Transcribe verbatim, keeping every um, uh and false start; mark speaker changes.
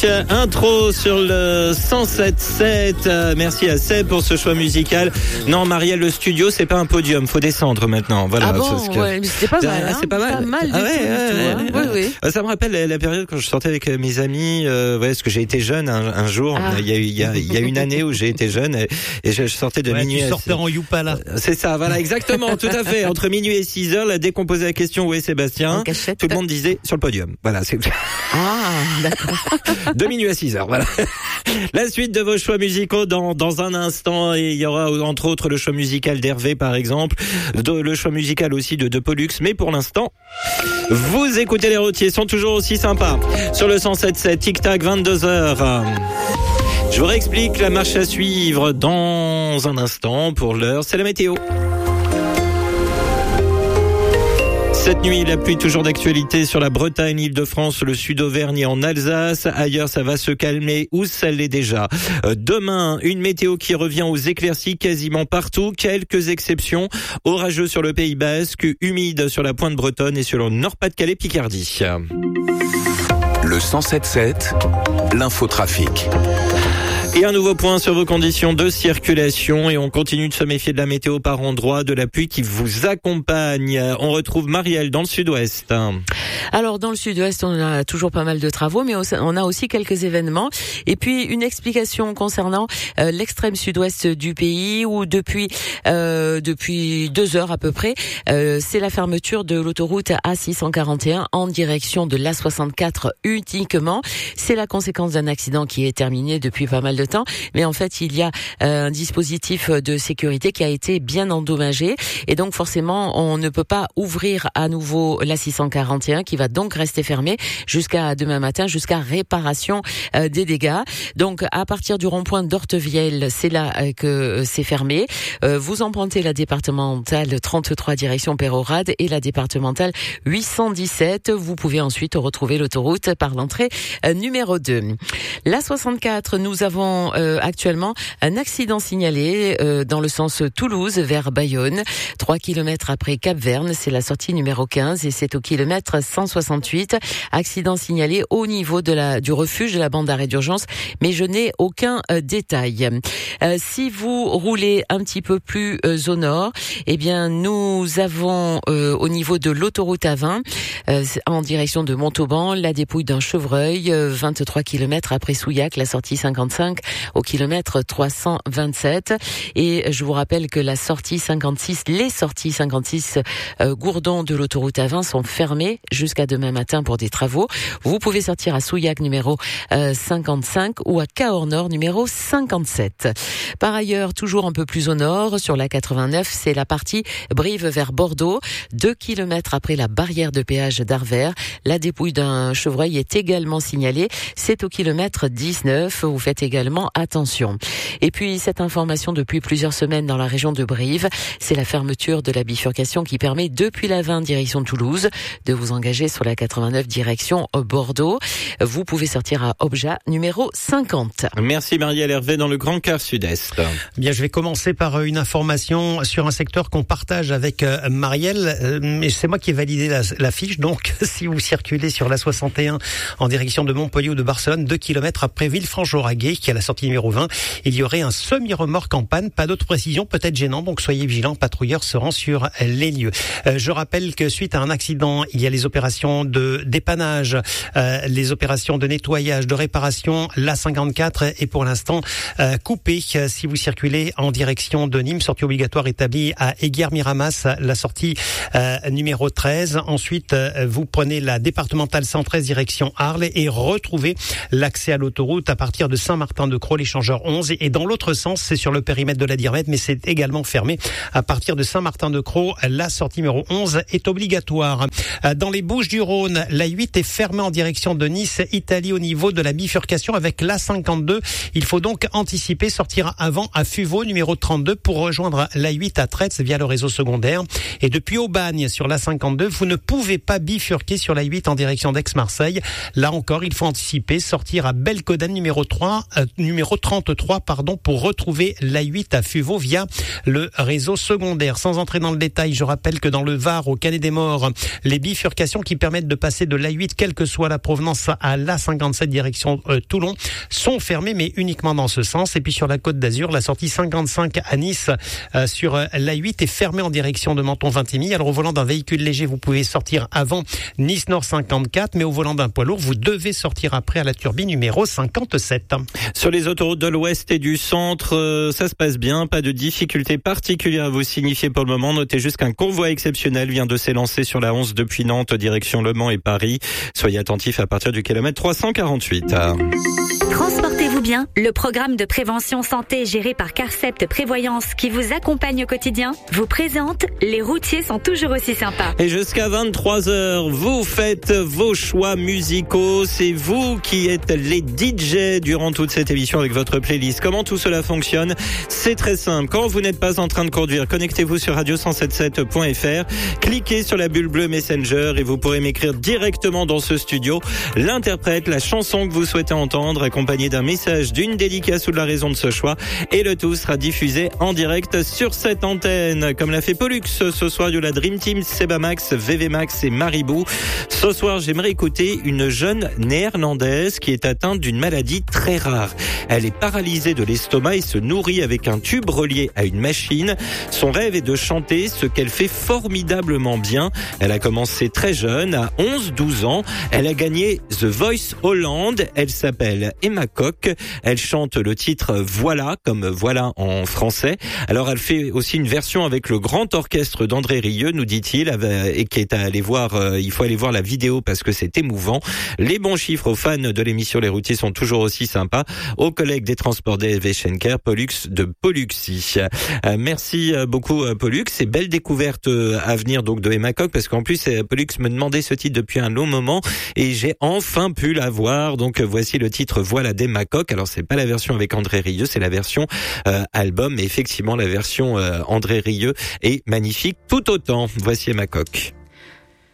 Speaker 1: Intro sur le cent sept sept. Euh, merci à Seb pour ce choix musical. Non, Marielle, le studio, c'est pas un podium. Faut descendre maintenant. Voilà.
Speaker 2: Ah bon,
Speaker 1: parce que...
Speaker 2: ouais, mais c'était pas mal. Hein,
Speaker 1: c'est pas mal.
Speaker 2: Pas mal du
Speaker 1: ah ouais,
Speaker 2: tout.
Speaker 1: Ouais,
Speaker 2: du tout,
Speaker 1: ouais,
Speaker 2: hein. Oui, oui.
Speaker 1: Ça me rappelle la, la période quand je sortais avec mes amis. Euh, ouais, parce que j'ai été jeune un, un jour.
Speaker 2: Ah.
Speaker 1: Il y a il y a il y a une année où j'ai été jeune et, et je, je sortais de
Speaker 3: ouais,
Speaker 1: minuit.
Speaker 3: Tu
Speaker 1: à...
Speaker 3: sortais en Youpala.
Speaker 1: C'est ça. Voilà, exactement. Tout à fait. Entre minuit et six heures, là, dès qu'on posait la question où est Sébastien, tout le monde disait sur le podium. Voilà. C'est...
Speaker 2: Ah, d'accord.
Speaker 1: De minuit à six heures. Voilà. La suite de vos choix musicaux dans, dans un instant, et il y aura entre autres le choix musical d'Hervé par exemple, de, le choix musical aussi de, de Pollux, mais pour l'instant, vous écoutez les routiers, sont toujours aussi sympas. Sur le cent sept sept, tic-tac, vingt-deux heures. Je vous réexplique la marche à suivre dans un instant. Pour l'heure, c'est la météo. Cette nuit, la pluie toujours d'actualité sur la Bretagne, l'Île-de-France, le Sud-Auvergne et en Alsace. Ailleurs, ça va se calmer ou ça l'est déjà. Demain, une météo qui revient aux éclaircies quasiment partout. Quelques exceptions. Orageux sur le Pays Basque, humide sur la pointe bretonne et sur le Nord-Pas-de-Calais, Picardie.
Speaker 4: Le cent sept sept, l'infotrafic.
Speaker 1: Et un nouveau point sur vos conditions de circulation et on continue de se méfier de la météo par endroits, de la pluie qui vous accompagne. On retrouve Marielle dans le sud-ouest.
Speaker 2: Alors dans le sud-ouest, on a toujours pas mal de travaux, mais on a aussi quelques événements. Et puis une explication concernant euh, l'extrême sud-ouest du pays où depuis euh, depuis deux heures à peu près, euh, c'est la fermeture de l'autoroute A six cent quarante et un en direction de l'A soixante-quatre uniquement. C'est la conséquence d'un accident qui est terminé depuis pas mal de temps, mais en fait il y a euh, un dispositif de sécurité qui a été bien endommagé et donc forcément on ne peut pas ouvrir à nouveau l'A six cent quarante et un qui va donc rester fermé jusqu'à demain matin, jusqu'à réparation euh, des dégâts. Donc à partir du rond-point d'Ortevielle, c'est là euh, que c'est fermé. Euh, vous empruntez la départementale trente-trois direction Pérorade et la départementale huit cent dix-sept. Vous pouvez ensuite retrouver l'autoroute par l'entrée euh, numéro deux. La soixante-quatre, nous avons Euh, actuellement un accident signalé euh, dans le sens Toulouse vers Bayonne, trois kilomètres après Cap-Verne, c'est la sortie numéro quinze et c'est au kilomètre cent soixante-huit. Accident signalé au niveau de la du refuge de la bande d'arrêt d'urgence, mais je n'ai aucun euh, détail. Euh, si vous roulez un petit peu plus euh, au nord, eh bien nous avons euh, au niveau de l'autoroute A vingt euh, en direction de Montauban, la dépouille d'un chevreuil, euh, vingt-trois kilomètres après Souillac, la sortie cinquante-cinq au kilomètre trois cent vingt-sept. Et je vous rappelle que la sortie cinquante-six, les sorties cinquante-six euh, Gourdon de l'autoroute A vingt sont fermées jusqu'à demain matin pour des travaux. Vous pouvez sortir à Souillac numéro euh, cinquante-cinq ou à Cahors Nord numéro cinquante-sept. Par ailleurs, toujours un peu plus au nord, sur la quatre-vingt-neuf, c'est la partie Brive vers Bordeaux, deux kilomètres après la barrière de péage d'Arvers. La dépouille d'un chevreuil est également signalée. C'est au kilomètre dix-neuf. Vous faites également attention. Et puis, cette information depuis plusieurs semaines dans la région de Brive, c'est la fermeture de la bifurcation qui permet, depuis la vingt direction Toulouse, de vous engager sur la quatre-vingt-neuf direction Bordeaux. Vous pouvez sortir à Objat, numéro cinquante.
Speaker 1: Merci Marielle. Hervé dans le Grand Quart Sud-Est.
Speaker 3: Bien, je vais commencer par une information sur un secteur qu'on partage avec Marielle, mais c'est moi qui ai validé la, la fiche. Donc, si vous circulez sur la soixante et un en direction de Montpellier ou de Barcelone, deux kilomètres après Villefranche-Lauragais, qui est à la sortie numéro vingt, il y aurait un semi-remorque en panne. Pas d'autres précisions, peut-être gênant, donc soyez vigilants, patrouilleurs se rend sur les lieux. Euh, je rappelle que suite à un accident, il y a les opérations de dépannage, euh, les opérations de nettoyage, de réparation, l'A cinquante-quatre est pour l'instant euh, coupée. Si vous circulez en direction de Nîmes, sortie obligatoire établie à Aiguière-Miramas, la sortie euh, numéro treize. Ensuite, euh, vous prenez la départementale cent treize direction Arles et retrouvez l'accès à l'autoroute à partir de Saint-Martin-de-Croix, l'échangeur onze. Et dans l'autre sens, c'est sur le périmètre de la Dirmette, mais c'est également fermé à partir de Saint-Martin-de-Croix. La sortie numéro onze est obligatoire. Dans les Bouches-du-Rhône, l'A huit est fermée en direction de Nice, Italie, au niveau de la bifurcation avec l'A cinquante-deux. Il faut donc anticiper, sortir avant à Fuveau, numéro trente-deux, pour rejoindre l'A huit à Tretz via le réseau secondaire. Et depuis Aubagne, sur l'A cinquante-deux, vous ne pouvez pas bifurquer sur l'A huit en direction d'Aix-Marseille. Là encore, il faut anticiper, sortir à Belcoden, numéro trois, euh, numéro trente-trois, pardon, pour retrouver l'A huit à Fuveau via le réseau secondaire. Sans entrer dans le détail, je rappelle que dans le Var, au Canet des Morts, les bifurcations qui permettent de passer de l'A huit, quelle que soit la provenance, à l'A cinquante-sept direction euh, Toulon, sont fermées, mais uniquement dans ce sens. Et puis sur la Côte d'Azur, la sortie cinquante-cinq à Nice euh, sur euh, l'A huit est fermée en direction de Menton-Vintimille. Alors au volant d'un véhicule léger, vous pouvez sortir avant Nice Nord cinquante-quatre, mais au volant d'un poids lourd, vous devez sortir après à la turbine numéro cinquante-sept.
Speaker 1: Sur les autoroutes de l'Ouest et du Centre, euh, ça se passe bien, pas de difficultés particulières à vous signifier pour le moment. Notez juste qu'un convoi exceptionnel vient de s'élancer sur la onze depuis Nantes, direction Le Mans et Paris. Soyez attentifs à partir du kilomètre trois cent quarante-huit.
Speaker 5: Transportez-vous bien, le programme de prévention santé géré par Carcept Prévoyance qui vous accompagne au quotidien vous présente Les routiers sont toujours aussi sympas.
Speaker 1: Et jusqu'à vingt-trois heures, vous faites vos choix musicaux. C'est vous qui êtes les D J durant toute cette émission avec votre playlist. Comment tout cela fonctionne? C'est très simple. Quand vous n'êtes pas en train de conduire, connectez-vous sur radio cent soixante-dix-sept point f r, cliquez sur la bulle bleue Messenger et vous pourrez m'écrire directement dans ce studio l'interprète, la chanson que vous souhaitez entendre, accompagné d'un message, d'une dédicace ou de la raison de ce choix, et le tout sera diffusé en direct sur cette antenne, comme l'a fait Pollux ce soir. Il y a la Dream Team, Seba Max, V V Max et Maribou. Ce soir, j'aimerais écouter une jeune néerlandaise qui est atteinte d'une maladie très rare. Elle est paralysée de l'estomac et se nourrit avec un tube relié à une machine. Son rêve est de chanter, ce qu'elle fait formidablement bien. Elle a commencé très jeune, à onze douze ans. Elle a gagné The Voice Hollande. Elle s'appelle Emma Koch. Elle chante le titre Voilà, comme voilà en français. Alors elle fait aussi une version avec le grand orchestre d'André Rieu, nous dit-il, et qui est à aller voir, euh, il faut aller voir la vidéo parce que c'est émouvant. Les bons chiffres aux fans de l'émission Les Routiers sont toujours aussi sympas. Aux collègues des transports D S V Schenker, Pollux de Polluxy. Euh, merci beaucoup Pollux. C'est belle découverte à venir donc de Emma Koch, parce qu'en plus Pollux me demandait ce titre depuis un long moment et j'ai enfin pu la voir. Donc voici le titre Voilà d'Emma Koch. Alors c'est pas la version avec André Rieu, c'est la version euh, album. Mais effectivement la version euh, André Rieu est magnifique tout autant. Voici Emma Koch.